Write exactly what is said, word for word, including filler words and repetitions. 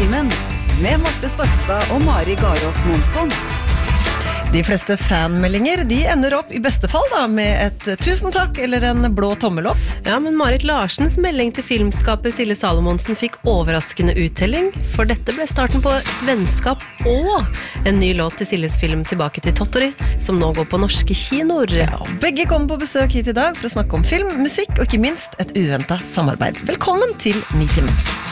Nitimen med Marte Stokstad og Mari Garås Monsson. De fleste fanmeldinger, de ender opp i beste fall da, med et tusen takk eller en blå tommel opp. Ja, men Marit Larsens melding til filmskaper Silje Salomonsen fikk overraskende uttelling, for dette ble starten på et vennskap og en ny låt til Siljes film Tilbake til Tottori, som nå går på norske kinoer. Ja, begge kommer på besøk hit i dag for å snakke om film, musikk og ikke minst et uventet samarbeid. Velkommen til Nitimen.